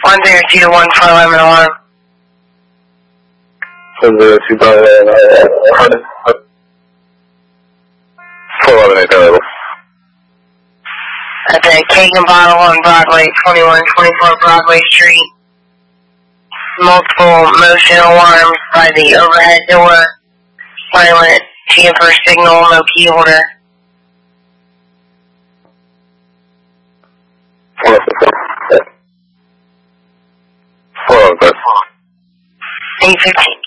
102 to 111 alarm. 102 411 available. At the Cake and Bottle on Broadway, 2124 Broadway Street. Multiple motion alarms by the overhead door. Silent tamper signal, no key holder. 815.